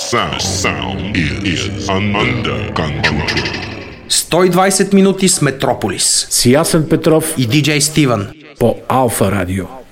sound is under control. 120 минути с Метрополис. С Ясен Петров и диджей Стивън по Алфа Радио.